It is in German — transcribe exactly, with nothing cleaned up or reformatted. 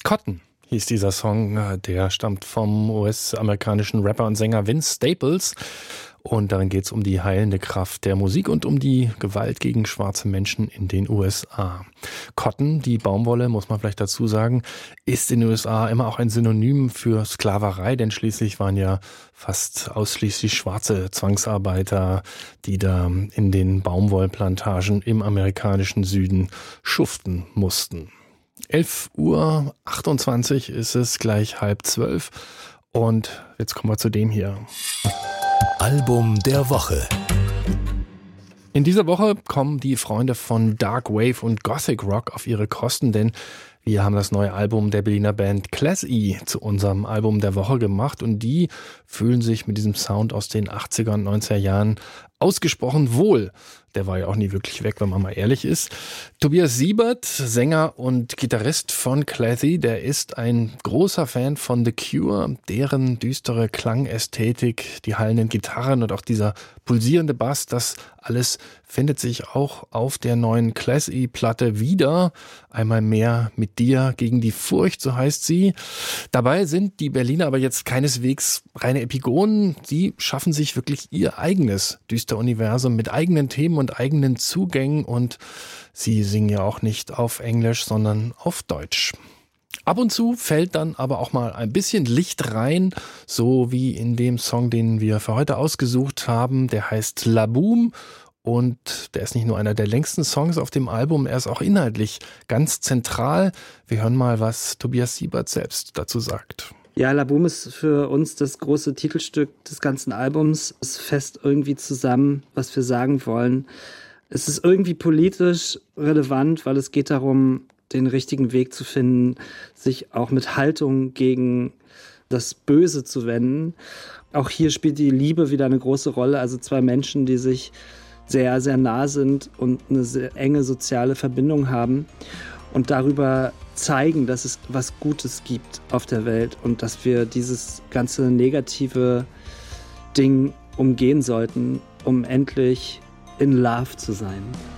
Cotton hieß dieser Song, der stammt vom U S-amerikanischen Rapper und Sänger Vince Staples. Und darin geht es um die heilende Kraft der Musik und um die Gewalt gegen schwarze Menschen in den U S A. Cotton, die Baumwolle, muss man vielleicht dazu sagen, ist in den U S A immer auch ein Synonym für Sklaverei, denn schließlich waren ja fast ausschließlich schwarze Zwangsarbeiter, die da in den Baumwollplantagen im amerikanischen Süden schuften mussten. elf Uhr achtundzwanzig ist es, gleich halb zwölf. Und jetzt kommen wir zu dem hier. Album der Woche. In dieser Woche kommen die Freunde von Dark Wave und Gothic Rock auf ihre Kosten, denn wir haben das neue Album der Berliner Band Class-E zu unserem Album der Woche gemacht und die fühlen sich mit diesem Sound aus den achtziger und neunziger Jahren ausgesprochen wohl. Der war ja auch nie wirklich weg, wenn man mal ehrlich ist. Tobias Siebert, Sänger und Gitarrist von Class-E, der ist ein großer Fan von The Cure, deren düstere Klangästhetik, die hallenden Gitarren und auch dieser pulsierende Bass, das alles findet sich auch auf der neuen Class-E-Platte wieder. Einmal mehr mit dir gegen die Furcht, so heißt sie. Dabei sind die Berliner aber jetzt keineswegs reine Epigonen. Sie schaffen sich wirklich ihr eigenes Düster-Universum mit eigenen Themen und eigenen Zugängen und sie singen ja auch nicht auf Englisch, sondern auf Deutsch. Ab und zu fällt dann aber auch mal ein bisschen Licht rein, so wie in dem Song, den wir für heute ausgesucht haben. Der heißt La Boom und der ist nicht nur einer der längsten Songs auf dem Album, er ist auch inhaltlich ganz zentral. Wir hören mal, was Tobias Siebert selbst dazu sagt. Ja, La Boom ist für uns das große Titelstück des ganzen Albums. Es fasst irgendwie zusammen, was wir sagen wollen. Es ist irgendwie politisch relevant, weil es geht darum, den richtigen Weg zu finden, sich auch mit Haltung gegen das Böse zu wenden. Auch hier spielt die Liebe wieder eine große Rolle. Also zwei Menschen, die sich sehr, sehr nah sind und eine sehr enge soziale Verbindung haben und darüber zeigen, dass es was Gutes gibt auf der Welt und dass wir dieses ganze negative Ding umgehen sollten, um endlich in Love zu sein.